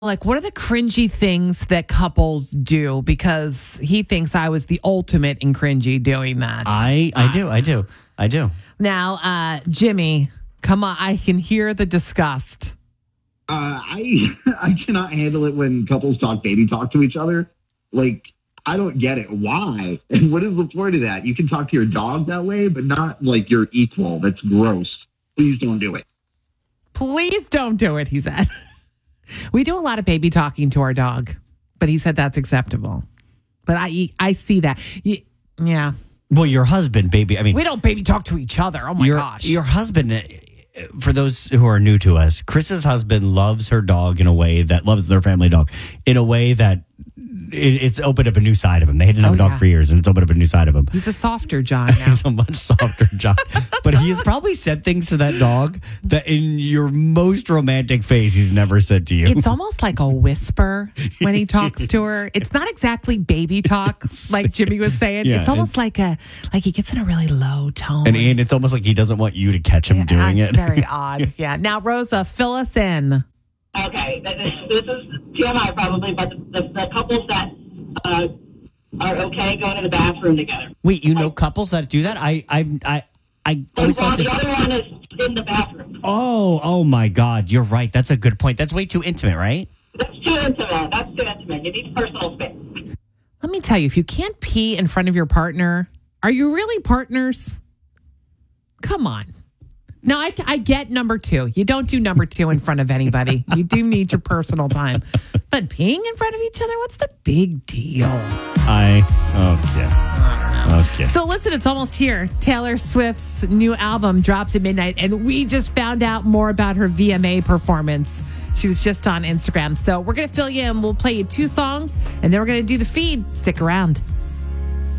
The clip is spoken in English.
Like, what are the cringy things that couples do? Because he thinks I was the ultimate in cringy doing that. I do. Now, Jimmy, come on. I can hear the disgust. I cannot handle it when couples talk baby talk to each other. Like, I don't get it. Why? And what is the point of that? You can talk to your dog that way, but not like your equal. That's gross. Please don't do it. Please don't do it, he said. We do a lot of baby talking to our dog, but he said that's acceptable. But I see that. Yeah. Well, your husband, baby. I mean, we don't baby talk to each other. Oh my gosh. Your husband, for those who are new to us, Chris's husband loves her dog in a way that loves their family dog in a way that it's opened up a new side of him. They didn't have a dog for years, and it's opened up a new side of him. He's a softer John now. He's a much softer John. But he has probably said things to that dog that in your most romantic face he's never said to you. It's almost like a whisper when he talks to her. It's not exactly baby talk, like Jimmy was saying. Yeah, it's almost like he gets in a really low tone. And it's almost like he doesn't want you to catch him doing it. It's very odd. Yeah. Now, Rosa, fill us in. Okay, this is TMI probably, but the couples that are okay going to the bathroom together. Wait, you know couples that do that? I always thought the other one is in the bathroom. Oh my God, you're right. That's a good point. That's way too intimate, right? That's too intimate. You need personal space. Let me tell you, if you can't pee in front of your partner, are you really partners? Come on. No, I get number two. You don't do number two in front of anybody. You do need your personal time. But peeing in front of each other, what's the big deal? I don't know. Okay. So listen, it's almost here. Taylor Swift's new album drops at midnight, and we just found out more about her VMA performance. She was just on Instagram. So we're going to fill you in. We'll play you 2 songs, and then we're going to do the feed. Stick around.